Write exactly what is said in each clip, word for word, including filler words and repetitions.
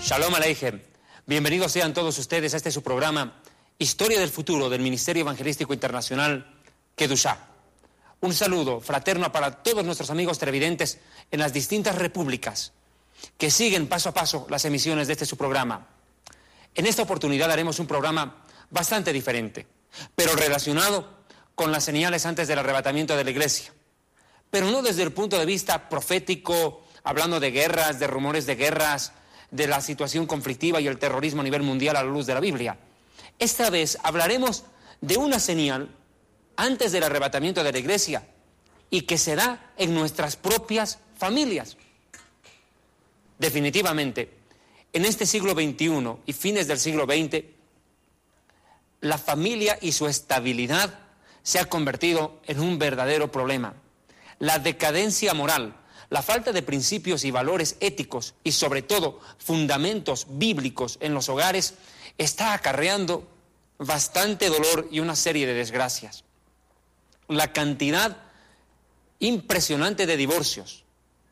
Shalom Aleichem. Bienvenidos sean todos ustedes a este su programa Historia del Futuro del Ministerio Evangelístico Internacional Kedushá. Un saludo fraterno para todos nuestros amigos televidentes en las distintas repúblicas que siguen paso a paso las emisiones de este su programa. En esta oportunidad haremos un programa bastante diferente, pero relacionado con las señales antes del arrebatamiento de la iglesia. Pero no desde el punto de vista profético, hablando de guerras, de rumores de guerras, de la situación conflictiva y el terrorismo a nivel mundial a la luz de la Biblia. Esta vez hablaremos de una señal antes del arrebatamiento de la iglesia y que se da en nuestras propias familias. Definitivamente, en este siglo veintiuno y fines del siglo veinte, la familia y su estabilidad se ha convertido en un verdadero problema. La decadencia moral, la falta de principios y valores éticos y sobre todo fundamentos bíblicos en los hogares está acarreando bastante dolor y una serie de desgracias. La cantidad impresionante de divorcios,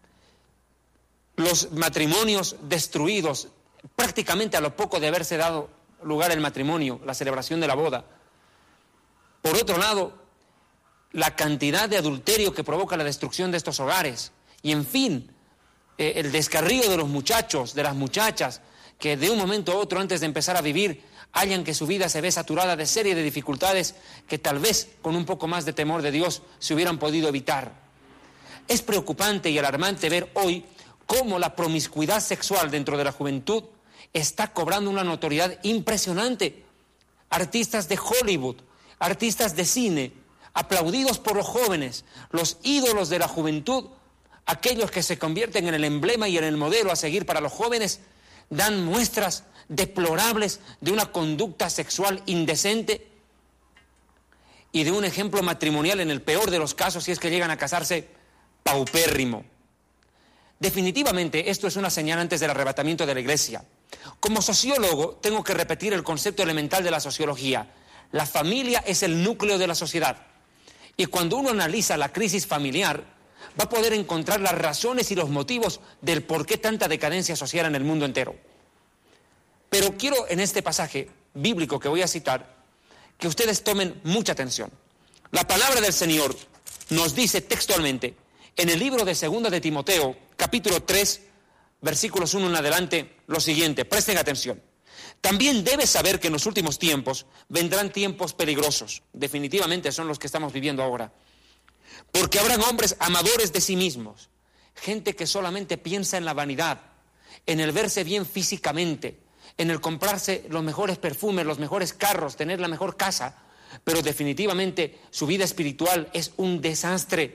los matrimonios destruidos prácticamente a lo poco de haberse dado lugar el matrimonio, la celebración de la boda. Por otro lado, la cantidad de adulterio que provoca la destrucción de estos hogares. Y en fin, eh, el descarrío de los muchachos, de las muchachas, que de un momento a otro antes de empezar a vivir, hallan que su vida se ve saturada de serie de dificultades que tal vez con un poco más de temor de Dios se hubieran podido evitar. Es preocupante y alarmante ver hoy cómo la promiscuidad sexual dentro de la juventud está cobrando una notoriedad impresionante. Artistas de Hollywood, artistas de cine, aplaudidos por los jóvenes, los ídolos de la juventud, aquellos que se convierten en el emblema y en el modelo a seguir para los jóvenes, dan muestras deplorables de una conducta sexual indecente y de un ejemplo matrimonial, en el peor de los casos, si es que llegan a casarse, paupérrimo. Definitivamente esto es una señal antes del arrebatamiento de la iglesia. Como sociólogo tengo que repetir el concepto elemental de la sociología. La familia es el núcleo de la sociedad. Y cuando uno analiza la crisis familiar, va a poder encontrar las razones y los motivos del por qué tanta decadencia social en el mundo entero. Pero quiero en este pasaje bíblico que voy a citar, que ustedes tomen mucha atención. La palabra del Señor nos dice textualmente, en el libro de Segunda de Timoteo, capítulo tres, versículos uno en adelante, lo siguiente, presten atención. También debes saber que en los últimos tiempos vendrán tiempos peligrosos. Definitivamente son los que estamos viviendo ahora. Porque habrán hombres amadores de sí mismos, gente que solamente piensa en la vanidad, en el verse bien físicamente, en el comprarse los mejores perfumes, los mejores carros, tener la mejor casa, pero definitivamente su vida espiritual es un desastre.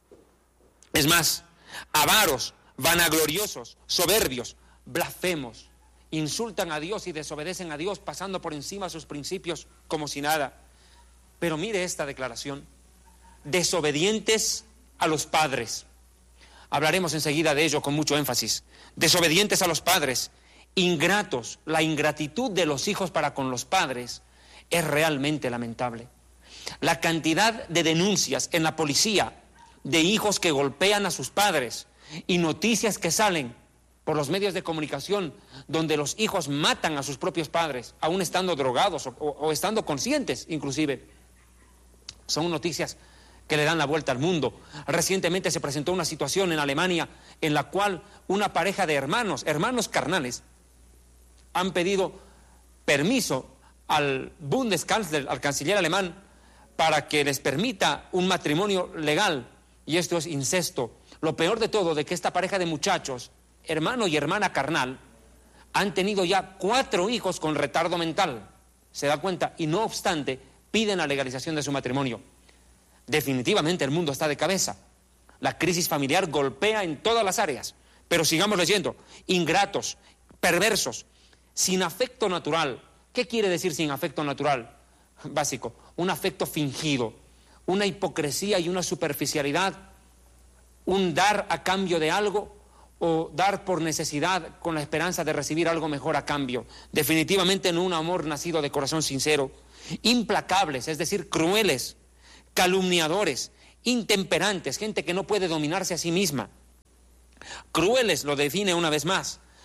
Es más, avaros, vanagloriosos, soberbios, blasfemos, insultan a Dios y desobedecen a Dios pasando por encima sus principios como si nada. Pero mire esta declaración. Desobedientes a los padres. Hablaremos enseguida de ello con mucho énfasis. Desobedientes a los padres, ingratos. La ingratitud de los hijos para con los padres es realmente lamentable. La cantidad de denuncias en la policía de hijos que golpean a sus padres y noticias que salen por los medios de comunicación donde los hijos matan a sus propios padres, aún estando drogados o, o, o estando conscientes inclusive. Son noticias que le dan la vuelta al mundo. Recientemente se presentó una situación en Alemania en la cual una pareja de hermanos, hermanos carnales, han pedido permiso al Bundeskanzler, al canciller alemán, para que les permita un matrimonio legal, y esto es incesto. Lo peor de todo, de que esta pareja de muchachos, hermano y hermana carnal, han tenido ya cuatro hijos con retardo mental, se da cuenta, y no obstante piden la legalización de su matrimonio. Definitivamente el mundo está de cabeza. La crisis familiar golpea en todas las áreas. Pero sigamos leyendo. Ingratos, perversos, sin afecto natural. ¿Qué quiere decir sin afecto natural? Básico, un afecto fingido, una hipocresía y una superficialidad, un dar a cambio de algo o dar por necesidad con la esperanza de recibir algo mejor a cambio. Definitivamente no un amor nacido de corazón sincero. Implacables, es decir, crueles, calumniadores, intemperantes, gente que no puede dominarse a sí misma. Crueles lo define una vez más,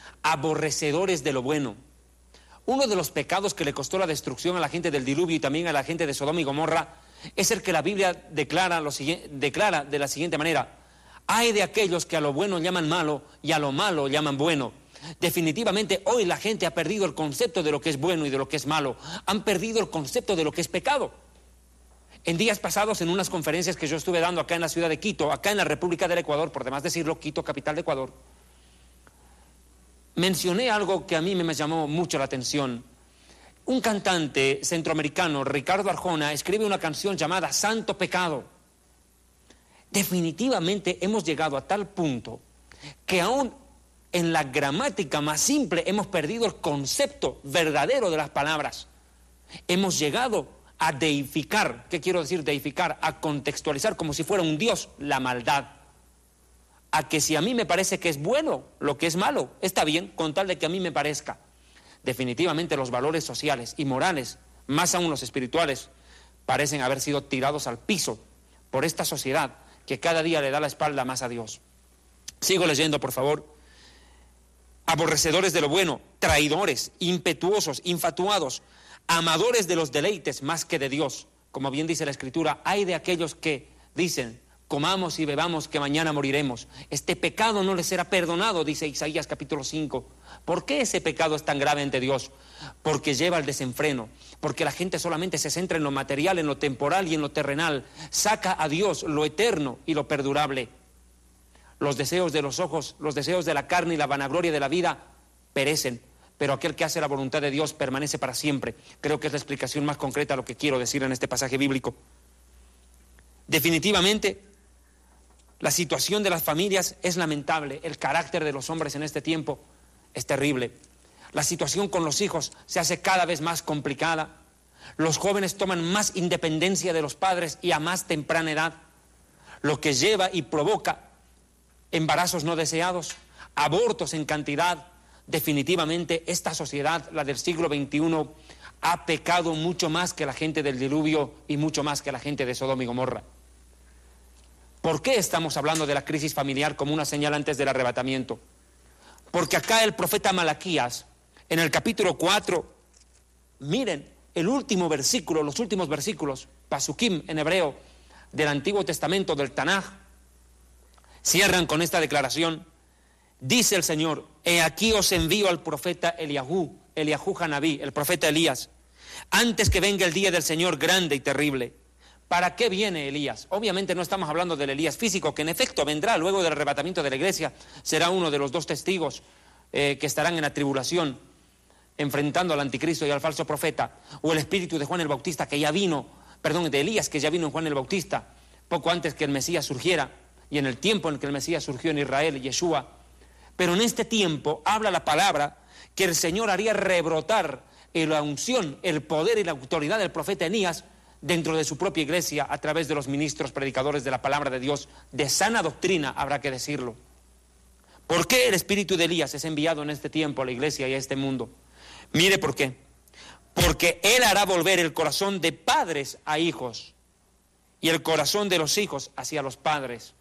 aborrecedores de lo bueno. Uno de los pecados que le costó la destrucción a la gente del diluvio y también a la gente de Sodoma y Gomorra es el que la Biblia declara, lo siguiente, declara de la siguiente manera: ay de aquellos que a lo bueno llaman malo y a lo malo llaman bueno. Definitivamente hoy la gente ha perdido el concepto de lo que es bueno y de lo que es malo. Han perdido el concepto de lo que es pecado. En días pasados, en unas conferencias que yo estuve dando acá en la ciudad de Quito, acá en la República del Ecuador, por demás decirlo, Quito, capital de Ecuador, mencioné algo que a mí me llamó mucho la atención. Un cantante centroamericano, Ricardo Arjona, escribe una canción llamada Santo Pecado. Definitivamente hemos llegado a tal punto que aún en la gramática más simple hemos perdido el concepto verdadero de las palabras. Hemos llegado a deificar, ¿qué quiero decir deificar? A contextualizar como si fuera un Dios la maldad. A que si a mí me parece que es bueno lo que es malo, está bien, con tal de que a mí me parezca. Definitivamente los valores sociales y morales, más aún los espirituales, parecen haber sido tirados al piso por esta sociedad que cada día le da la espalda más a Dios. Sigo leyendo, por favor. Aborrecedores de lo bueno, traidores, impetuosos, infatuados, amadores de los deleites más que de Dios. Como bien dice la Escritura, hay de aquellos que dicen: comamos y bebamos que mañana moriremos. Este pecado no les será perdonado, dice Isaías capítulo cinco. ¿Por qué ese pecado es tan grave ante Dios? Porque lleva al desenfreno, porque la gente solamente se centra en lo material, en lo temporal y en lo terrenal. Saca a Dios lo eterno y lo perdurable. Los deseos de los ojos, los deseos de la carne y la vanagloria de la vida perecen, pero aquel que hace la voluntad de Dios permanece para siempre. Creo que es la explicación más concreta a lo que quiero decir en este pasaje bíblico. Definitivamente, la situación de las familias es lamentable. El carácter de los hombres en este tiempo es terrible. La situación con los hijos se hace cada vez más complicada. Los jóvenes toman más independencia de los padres y a más temprana edad, lo que lleva y provoca embarazos no deseados, abortos en cantidad. Definitivamente esta sociedad, la del siglo veintiuno, ha pecado mucho más que la gente del diluvio y mucho más que la gente de Sodoma y Gomorra. ¿Por qué estamos hablando de la crisis familiar como una señal antes del arrebatamiento? Porque acá el profeta Malaquías, en el capítulo cuatro, miren, el último versículo, los últimos versículos, Pasukim en hebreo, del Antiguo Testamento, del Tanaj, cierran con esta declaración. Dice el Señor: he aquí os envío al profeta Eliahú, Eliahú Hanabí, el profeta Elías, antes que venga el día del Señor grande y terrible. ¿Para qué viene Elías? Obviamente no estamos hablando del Elías físico, que en efecto vendrá luego del arrebatamiento de la iglesia, será uno de los dos testigos eh, que estarán en la tribulación, enfrentando al anticristo y al falso profeta, o el espíritu de Juan el Bautista, que ya vino, perdón, de Elías, que ya vino en Juan el Bautista, poco antes que el Mesías surgiera, y en el tiempo en que el Mesías surgió en Israel, Yeshua. Pero en este tiempo habla la palabra que el Señor haría rebrotar la unción, el poder y la autoridad del profeta Elías dentro de su propia iglesia a través de los ministros predicadores de la palabra de Dios, de sana doctrina, habrá que decirlo. ¿Por qué el espíritu de Elías es enviado en este tiempo a la iglesia y a este mundo? Mire por qué. Porque él hará volver el corazón de padres a hijos y el corazón de los hijos hacia los padres.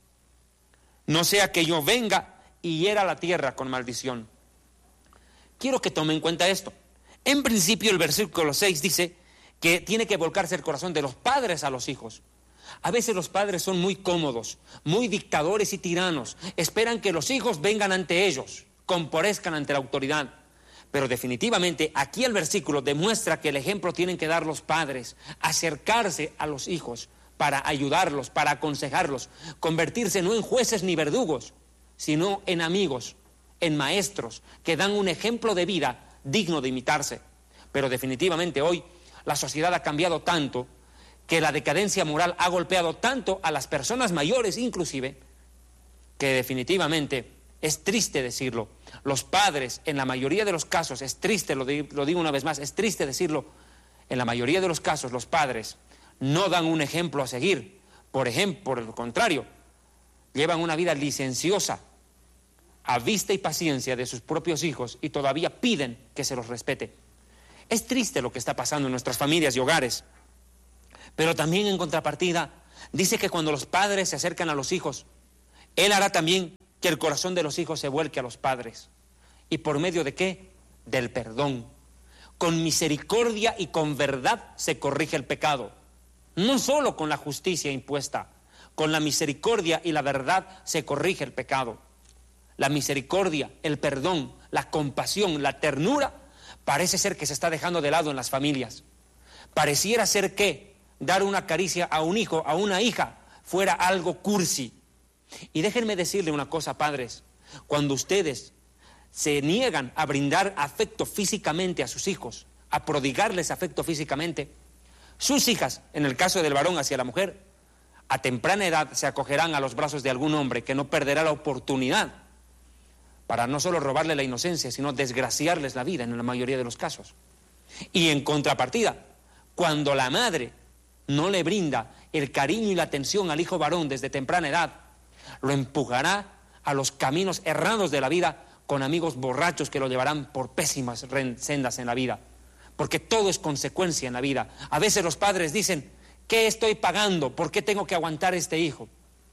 No sea que yo venga y hiera la tierra con maldición. Quiero que tome en cuenta esto. En principio el versículo seis dice que tiene que volcarse el corazón de los padres a los hijos. A veces los padres son muy cómodos, muy dictadores y tiranos. Esperan que los hijos vengan ante ellos, comparezcan ante la autoridad. Pero definitivamente aquí el versículo demuestra que el ejemplo tienen que dar los padres, acercarse a los hijos para ayudarlos, para aconsejarlos, convertirse no en jueces ni verdugos, sino en amigos, en maestros, que dan un ejemplo de vida digno de imitarse. Pero definitivamente hoy la sociedad ha cambiado tanto, que la decadencia moral ha golpeado tanto a las personas mayores inclusive, que definitivamente es triste decirlo. Los padres, en la mayoría de los casos, es triste, lo digo, lo digo una vez más, es triste decirlo, en la mayoría de los casos los padres no dan un ejemplo a seguir. Por ejemplo, por el contrario, llevan una vida licenciosa, a vista y paciencia de sus propios hijos, y todavía piden que se los respete. Es triste lo que está pasando en nuestras familias y hogares. Pero también en contrapartida, dice que cuando los padres se acercan a los hijos, Él hará también que el corazón de los hijos se vuelque a los padres. ¿Y por medio de qué? Del perdón. Con misericordia y con verdad se corrige el pecado. No solo con la justicia impuesta, con la misericordia y la verdad se corrige el pecado. La misericordia, el perdón, la compasión, la ternura, parece ser que se está dejando de lado en las familias. Pareciera ser que dar una caricia a un hijo, a una hija, fuera algo cursi. Y déjenme decirle una cosa, padres, cuando ustedes se niegan a brindar afecto físicamente a sus hijos, a prodigarles afecto físicamente, sus hijas, en el caso del varón hacia la mujer, a temprana edad se acogerán a los brazos de algún hombre que no perderá la oportunidad para no solo robarle la inocencia, sino desgraciarles la vida en la mayoría de los casos. Y en contrapartida, cuando la madre no le brinda el cariño y la atención al hijo varón desde temprana edad, lo empujará a los caminos errados de la vida con amigos borrachos que lo llevarán por pésimas sendas en la vida. Porque todo es consecuencia en la vida. A veces los padres dicen, ¿qué estoy pagando? ¿Por qué tengo que aguantar este hijo?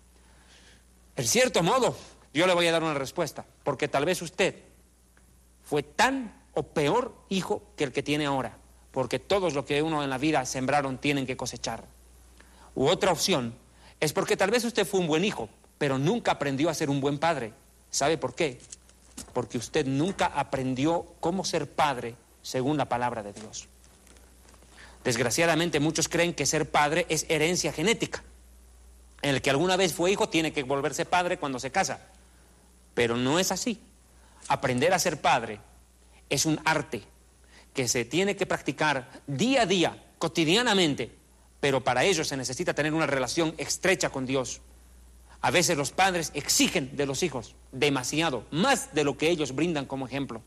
En cierto modo, yo le voy a dar una respuesta, porque tal vez usted fue tan o peor hijo que el que tiene ahora, porque todos lo que uno en la vida sembraron tienen que cosechar. U otra opción es porque tal vez usted fue un buen hijo, pero nunca aprendió a ser un buen padre. ¿Sabe por qué? Porque usted nunca aprendió cómo ser padre según la palabra de Dios. Desgraciadamente muchos creen que ser padre es herencia genética. El que alguna vez fue hijo tiene que volverse padre cuando se casa. Pero no es así. Aprender a ser padre es un arte que se tiene que practicar día a día, cotidianamente, pero para ello se necesita tener una relación estrecha con Dios. A veces los padres exigen de los hijos demasiado, más de lo que ellos brindan como ejemplo.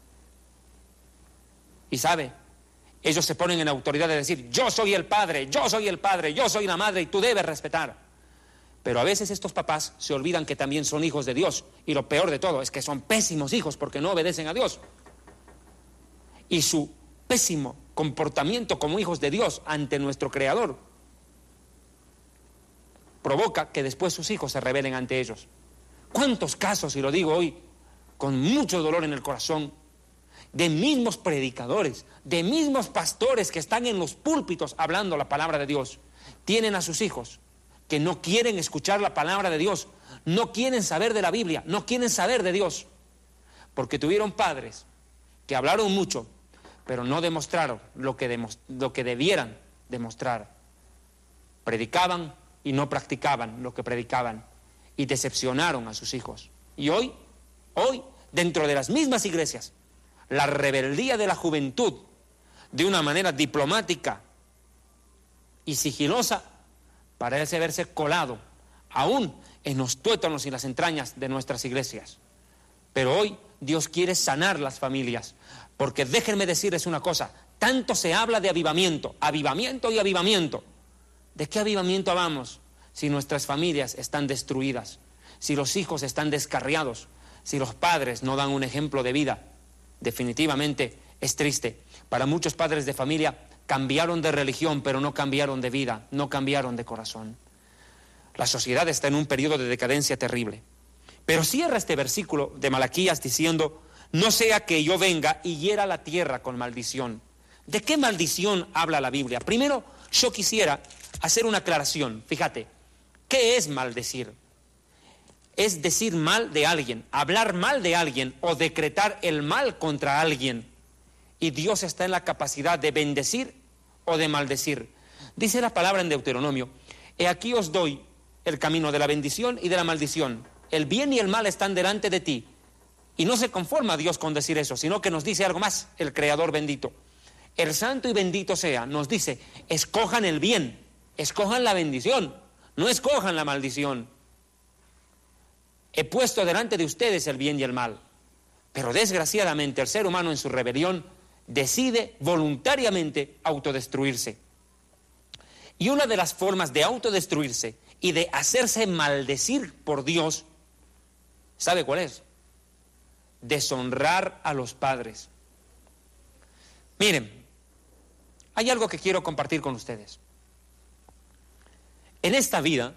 Y sabe, ellos se ponen en autoridad de decir, yo soy el padre, yo soy el padre, yo soy la madre y tú debes respetar. Pero a veces estos papás se olvidan que también son hijos de Dios. Y lo peor de todo es que son pésimos hijos porque no obedecen a Dios. Y su pésimo comportamiento como hijos de Dios ante nuestro Creador provoca que después sus hijos se rebelen ante ellos. ¿Cuántos casos, y lo digo hoy con mucho dolor en el corazón, de mismos predicadores, de mismos pastores que están en los púlpitos hablando la palabra de Dios, tienen a sus hijos que no quieren escuchar la palabra de Dios, no quieren saber de la Biblia, no quieren saber de Dios, porque tuvieron padres que hablaron mucho, pero no demostraron lo que, demos, lo que debieran demostrar. Predicaban y no practicaban lo que predicaban, y decepcionaron a sus hijos. Y hoy, hoy, dentro de las mismas iglesias, la rebeldía de la juventud, de una manera diplomática y sigilosa, parece haberse colado aún en los tuétanos y las entrañas de nuestras iglesias. Pero hoy Dios quiere sanar las familias, porque déjenme decirles una cosa, tanto se habla de avivamiento, avivamiento y avivamiento. ¿De qué avivamiento hablamos si nuestras familias están destruidas, si los hijos están descarriados, si los padres no dan un ejemplo de vida? Definitivamente es triste. Para muchos padres de familia cambiaron de religión, pero no cambiaron de vida, no cambiaron de corazón. La sociedad está en un periodo de decadencia terrible. Pero cierra este versículo de Malaquías diciendo, no sea que yo venga y hiera la tierra con maldición. ¿De qué maldición habla la Biblia? Primero, yo quisiera hacer una aclaración. Fíjate, ¿qué es maldecir? Es decir mal de alguien, hablar mal de alguien o decretar el mal contra alguien. Y Dios está en la capacidad de bendecir o de maldecir. Dice la palabra en Deuteronomio, he aquí os doy el camino de la bendición y de la maldición. El bien y el mal están delante de ti. Y no se conforma Dios con decir eso, sino que nos dice algo más, el Creador bendito. El santo y bendito sea, nos dice, escojan el bien, escojan la bendición, no escojan la maldición. He puesto delante de ustedes el bien y el mal. Pero desgraciadamente el ser humano en su rebelión decide voluntariamente autodestruirse. Y una de las formas de autodestruirse y de hacerse maldecir por Dios, ¿sabe cuál es? Deshonrar a los padres. Miren, hay algo que quiero compartir con ustedes. En esta vida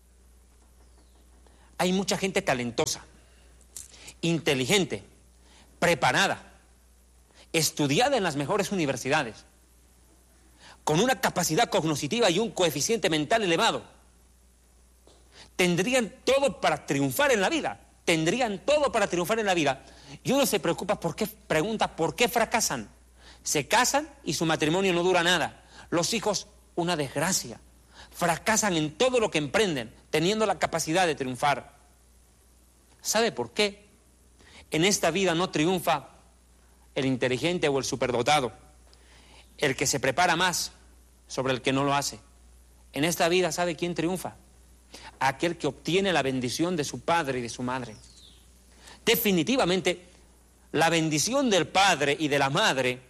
hay mucha gente talentosa, inteligente, preparada, estudiada en las mejores universidades, con una capacidad cognitiva y un coeficiente mental elevado, tendrían todo para triunfar en la vida, tendrían todo para triunfar en la vida. Y uno se preocupa, ¿por qué? Pregunta, ¿por qué fracasan? Se casan y su matrimonio no dura nada. Los hijos, una desgracia. Fracasan en todo lo que emprenden, teniendo la capacidad de triunfar. ¿Sabe por qué? En esta vida no triunfa el inteligente o el superdotado, el que se prepara más sobre el que no lo hace. En esta vida, ¿sabe quién triunfa? Aquel que obtiene la bendición de su padre y de su madre. Definitivamente, la bendición del padre y de la madre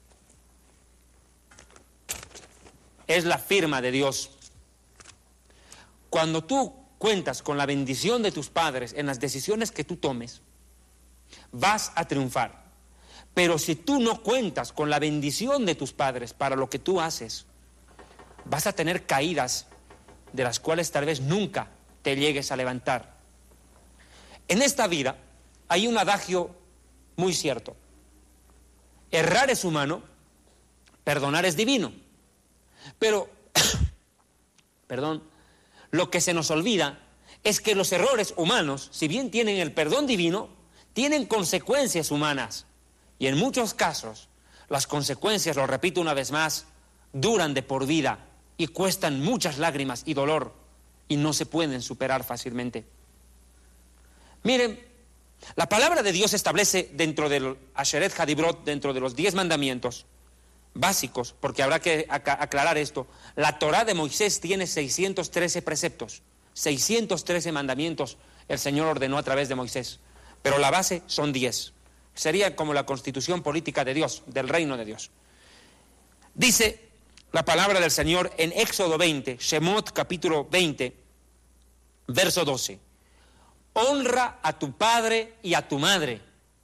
es la firma de Dios. Cuando tú cuentas con la bendición de tus padres en las decisiones que tú tomes, vas a triunfar. Pero si tú no cuentas con la bendición de tus padres para lo que tú haces, vas a tener caídas de las cuales tal vez nunca te llegues a levantar. En esta vida hay un adagio muy cierto: errar es humano, perdonar es divino. Pero, perdón, lo que se nos olvida es que los errores humanos, si bien tienen el perdón divino, tienen consecuencias humanas. Y en muchos casos, las consecuencias, lo repito una vez más, duran de por vida y cuestan muchas lágrimas y dolor y no se pueden superar fácilmente. Miren, la palabra de Dios establece dentro del Asheret Hadibrot, dentro de los diez mandamientos básicos, porque habrá que aclarar esto. La Torá de Moisés tiene seiscientos trece preceptos, seiscientos trece mandamientos el Señor ordenó a través de Moisés, pero la base son diez. Sería como la constitución política de Dios, del reino de Dios. Dice la palabra del Señor en Éxodo veinte, Shemot capítulo veinte, verso doce: honra a tu padre y a tu madre.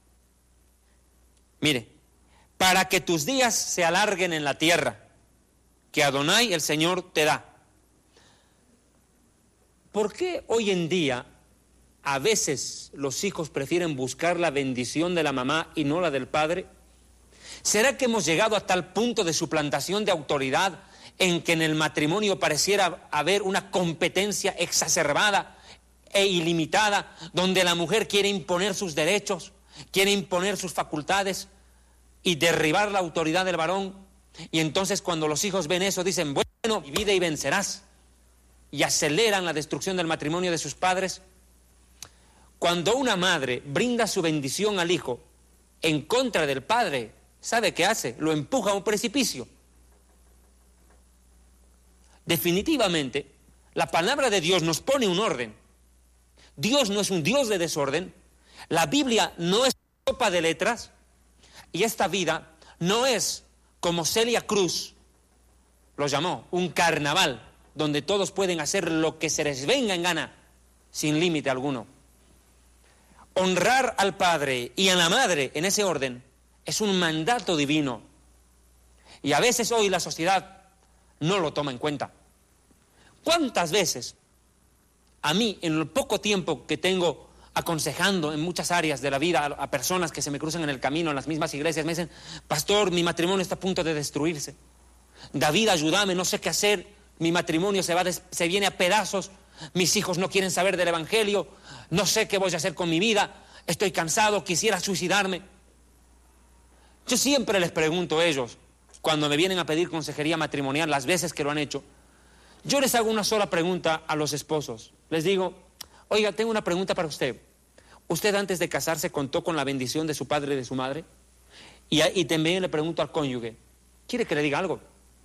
Mire, para que tus días se alarguen en la tierra que Adonai el Señor te da. ¿Por qué hoy en día a veces los hijos prefieren buscar la bendición de la mamá y no la del padre? ¿Será que hemos llegado a tal punto de suplantación de autoridad en que en el matrimonio pareciera haber una competencia exacerbada e ilimitada, donde la mujer quiere imponer sus derechos, quiere imponer sus facultades y derribar la autoridad del varón? Y entonces cuando los hijos ven eso dicen, bueno, divide y vencerás, y aceleran la destrucción del matrimonio de sus padres. Cuando una madre brinda su bendición al hijo en contra del padre, ¿sabe qué hace? Lo empuja a un precipicio. Definitivamente, la palabra de Dios nos pone un orden. Dios no es un Dios de desorden. La Biblia no es sopa de letras. Y esta vida no es, como Celia Cruz lo llamó, un carnaval donde todos pueden hacer lo que se les venga en gana, sin límite alguno. Honrar al padre y a la madre en ese orden es un mandato divino. Y a veces hoy la sociedad no lo toma en cuenta. ¿Cuántas veces a mí, en el poco tiempo que tengo aconsejando en muchas áreas de la vida a, a personas que se me cruzan en el camino en las mismas iglesias, me dicen, pastor, mi matrimonio está a punto de destruirse. David, ayúdame, no sé qué hacer, mi matrimonio se, va des- se viene a pedazos, mis hijos no quieren saber del evangelio, no sé qué voy a hacer con mi vida, estoy cansado, quisiera suicidarme. Yo siempre les pregunto a ellos, cuando me vienen a pedir consejería matrimonial, las veces que lo han hecho, yo les hago una sola pregunta a los esposos. Les digo, oiga, tengo una pregunta para usted. ¿Usted antes de casarse contó con la bendición de su padre y de su madre? Y, y también le pregunto al cónyuge, ¿quiere que le diga algo?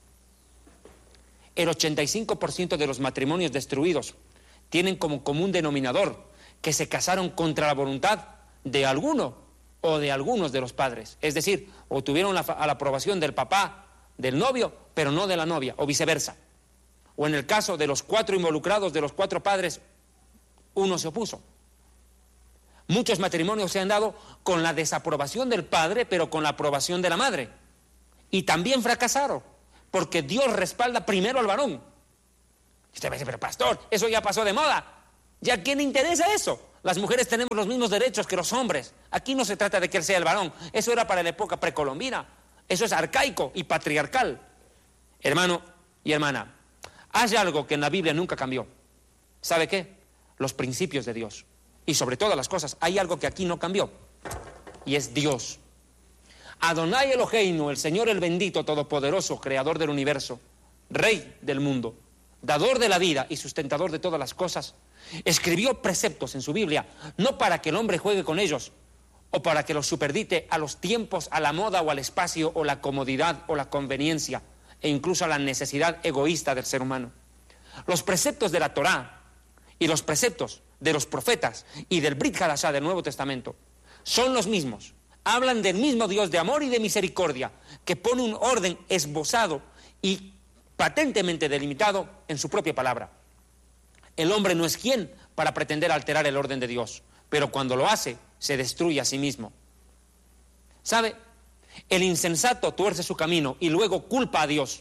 El ochenta y cinco por ciento de los matrimonios destruidos tienen como común denominador que se casaron contra la voluntad de alguno o de algunos de los padres. Es decir, o tuvieron la, a la aprobación del papá, del novio, pero no de la novia, o viceversa. O en el caso de los cuatro involucrados, de los cuatro padres, uno se opuso. Muchos matrimonios se han dado con la desaprobación del padre, pero con la aprobación de la madre. Y también fracasaron, porque Dios respalda primero al varón. Y usted me dice, pero pastor, eso ya pasó de moda. ¿Ya a quién le interesa eso? Las mujeres tenemos los mismos derechos que los hombres. Aquí no se trata de que él sea el varón. Eso era para la época precolombina. Eso es arcaico y patriarcal. Hermano y hermana, hay algo que en la Biblia nunca cambió. ¿Sabe qué? Los principios de Dios. Y sobre todas las cosas, hay algo que aquí no cambió. Y es Dios. Adonai Eloheinu, el Señor el bendito, todopoderoso, creador del universo, rey del mundo, dador de la vida y sustentador de todas las cosas, escribió preceptos en su Biblia, no para que el hombre juegue con ellos, o para que los superdite a los tiempos, a la moda o al espacio, o la comodidad o la conveniencia, e incluso a la necesidad egoísta del ser humano. Los preceptos de la Torá y los preceptos de los profetas y del Brit Hadashah del Nuevo Testamento son los mismos. Hablan del mismo Dios de amor y de misericordia, que pone un orden esbozado y patentemente delimitado en su propia palabra. El hombre no es quien para pretender alterar el orden de Dios, pero cuando lo hace, se destruye a sí mismo. ¿Sabe? El insensato tuerce su camino y luego culpa a Dios.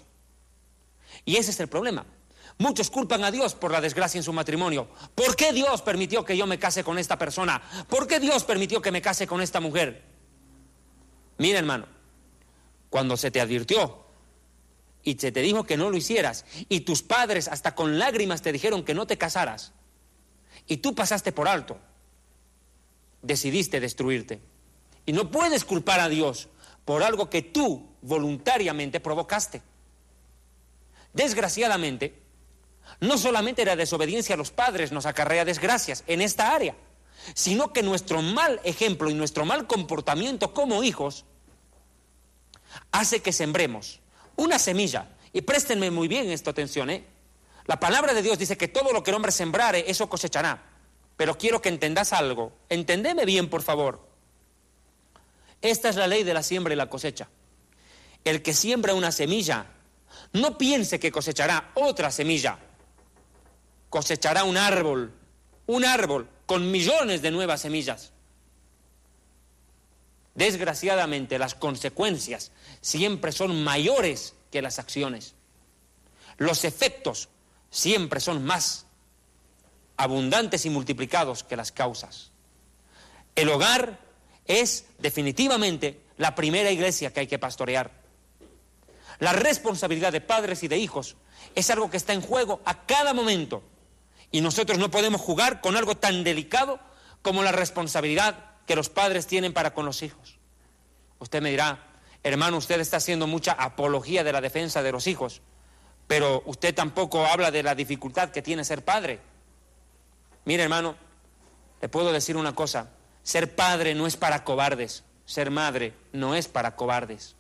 Y ese es el problema. Muchos culpan a Dios por la desgracia en su matrimonio. ¿Por qué Dios permitió que yo me case con esta persona? ¿Por qué Dios permitió que me case con esta mujer? Mira, hermano, cuando se te advirtió y se te dijo que no lo hicieras, y tus padres hasta con lágrimas te dijeron que no te casaras, y tú pasaste por alto, decidiste destruirte. Y no puedes culpar a Dios por algo que tú voluntariamente provocaste. Desgraciadamente, no solamente la desobediencia a los padres nos acarrea desgracias en esta área, sino que nuestro mal ejemplo y nuestro mal comportamiento como hijos hace que sembremos una semilla. Y préstenme muy bien esta atención, ¿eh? La palabra de Dios dice que todo lo que el hombre sembrare, eso cosechará. Pero quiero que entendas algo. Entendeme bien, por favor. Esta es la ley de la siembra y la cosecha. El que siembra una semilla, no piense que cosechará otra semilla. Cosechará un árbol, un árbol con millones de nuevas semillas. Desgraciadamente, las consecuencias siempre son mayores que las acciones. Los efectos siempre son más abundantes y multiplicados que las causas. El hogar es definitivamente la primera iglesia que hay que pastorear. La responsabilidad de padres y de hijos es algo que está en juego a cada momento. Y nosotros no podemos jugar con algo tan delicado como la responsabilidad que los padres tienen para con los hijos. Usted me dirá, hermano, usted está haciendo mucha apología de la defensa de los hijos, pero usted tampoco habla de la dificultad que tiene ser padre. Mire, hermano, le puedo decir una cosa, ser padre no es para cobardes, ser madre no es para cobardes.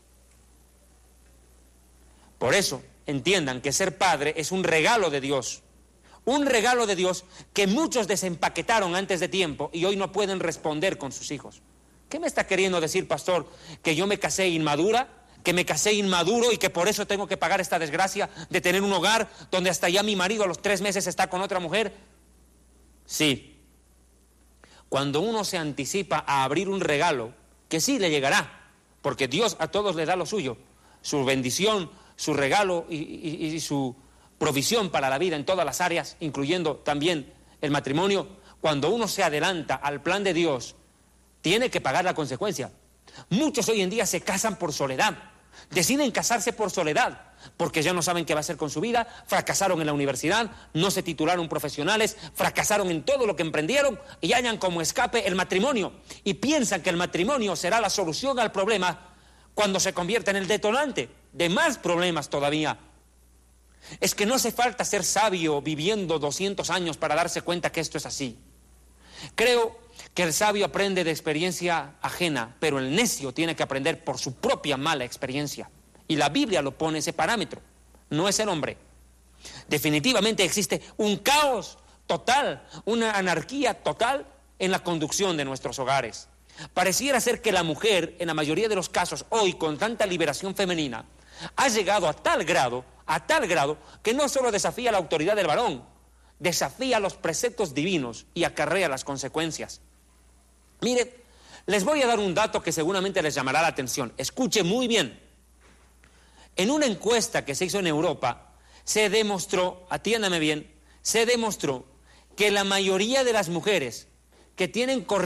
Por eso, entiendan que ser padre es un regalo de Dios. Un regalo de Dios que muchos desempaquetaron antes de tiempo y hoy no pueden responder con sus hijos. ¿Qué me está queriendo decir, pastor? ¿Que yo me casé inmadura? ¿Que me casé inmaduro y que por eso tengo que pagar esta desgracia de tener un hogar donde hasta ya mi marido a los tres meses está con otra mujer? Sí. Cuando uno se anticipa a abrir un regalo, que sí le llegará, porque Dios a todos le da lo suyo, su bendición, su regalo y, y, y su provisión para la vida en todas las áreas, incluyendo también el matrimonio. Cuando uno se adelanta al plan de Dios, tiene que pagar la consecuencia. Muchos hoy en día se casan por soledad, deciden casarse por soledad, porque ya no saben qué va a hacer con su vida, fracasaron en la universidad, no se titularon profesionales, fracasaron en todo lo que emprendieron y hallan como escape el matrimonio y piensan que el matrimonio será la solución al problema cuando se convierte en el detonante de más problemas todavía. Es que no hace falta ser sabio viviendo doscientos años para darse cuenta que esto es así. Creo que el sabio aprende de experiencia ajena, pero el necio tiene que aprender por su propia mala experiencia. Y la Biblia lo pone ese parámetro, no es el hombre. Definitivamente existe un caos total, una anarquía total en la conducción de nuestros hogares. Pareciera ser que la mujer, en la mayoría de los casos, hoy con tanta liberación femenina, ha llegado a tal grado, a tal grado, que no solo desafía la autoridad del varón, desafía los preceptos divinos y acarrea las consecuencias. Mire, les voy a dar un dato que seguramente les llamará la atención. Escuche muy bien. En una encuesta que se hizo en Europa, se demostró, atiéndame bien, se demostró que la mayoría de las mujeres que tienen corriente